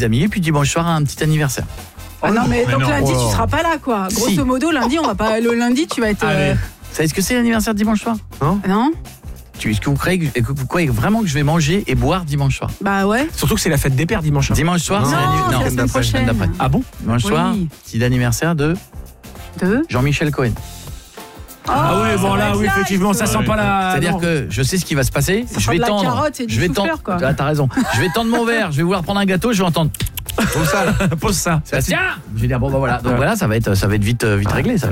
petits amis et puis dimanche soir un petit anniversaire. Ah non, mais donc lundi, tu seras pas là, quoi. Si. Grosso modo, lundi, on va pas. Le lundi, tu vas être. Vous savez ce que c'est l'anniversaire de dimanche soir? Non. Est-ce que vous croyez vraiment que je vais manger et boire dimanche soir? Bah ouais. Surtout que c'est la fête des pères dimanche soir. Dimanche soir, Non, c'est la semaine prochaine. d'après. Ah bon? Dimanche soir, c'est l'anniversaire de Jean-Michel Cohen. Ah oui, bon là, oui, effectivement, ça sent pas la... C'est-à-dire que je sais ce qui va se passer. Ça sera de la carotte et du chou-fleur, quoi. Ah, t'as raison. Je vais tendre mon verre, je vais vouloir prendre un gâteau, je vais entendre. Pose ça. Tiens. Je vais dire bon bah voilà. Donc voilà, ça va être vite réglé. Ça va